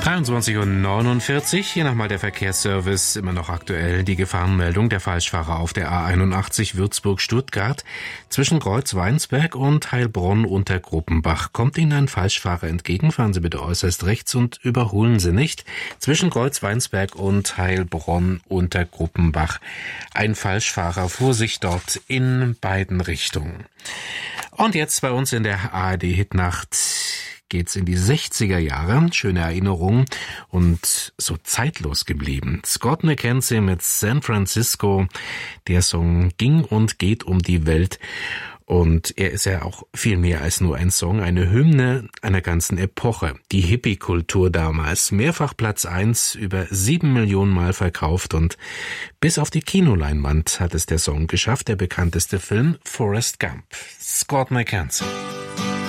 23:49 Uhr, hier nochmal der Verkehrsservice, immer noch aktuell die Gefahrenmeldung. Der Falschfahrer auf der A81 Würzburg-Stuttgart zwischen Kreuz-Weinsberg und Heilbronn unter Gruppenbach. Kommt Ihnen ein Falschfahrer entgegen, fahren Sie bitte äußerst rechts und überholen Sie nicht. Zwischen Kreuz-Weinsberg und Heilbronn unter Gruppenbach. Ein Falschfahrer fuhr sich dort in beiden Richtungen. Und jetzt bei uns in der ARD-Hitnacht geht's in die 60er Jahre. Schöne Erinnerung und so zeitlos geblieben. Scott McKenzie mit San Francisco. Der Song ging und geht um die Welt. Und er ist ja auch viel mehr als nur ein Song, eine Hymne einer ganzen Epoche. Die Hippie-Kultur damals, mehrfach Platz 1, über 7 Millionen Mal verkauft und bis auf die Kinoleinwand hat es der Song geschafft, der bekannteste Film Forrest Gump. Scott McKenzie.